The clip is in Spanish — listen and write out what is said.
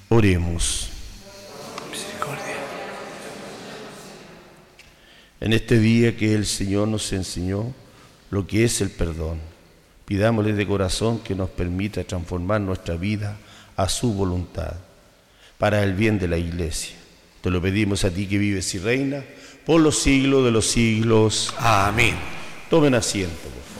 Oremos. Misericordia. En este día que el Señor nos enseñó lo que es el perdón, pidámosle de corazón que nos permita transformar nuestra vida a su voluntad, para el bien de la Iglesia. Te lo pedimos a ti que vives y reinas por los siglos de los siglos. Amén. Tomen asiento, por favor.